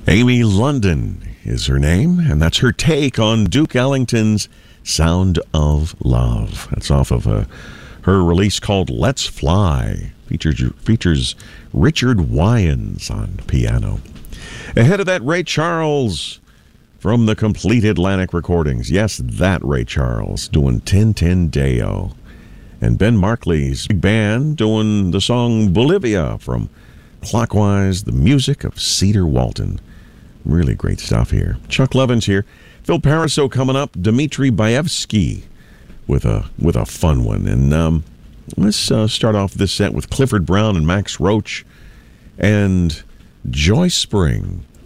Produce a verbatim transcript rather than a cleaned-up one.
Amy London is her name, and that's her take on Duke Ellington's Sound of Love. That's off of uh, her release called Let's Fly. Features, features Richard Wyans on piano. Ahead of that, Ray Charles from the Complete Atlantic Recordings. Yes, that Ray Charles doing ten ten Deo. And Ben Markley's big band doing the song Bolivia from Clockwise, the music of Cedar Walton. Really great stuff here. Chuck Levin's here. Phil Pariseau coming up. Dmitri Baevsky with a with a fun one. And um, let's uh, start off this set with Clifford Brown and Max Roach and Joy Spring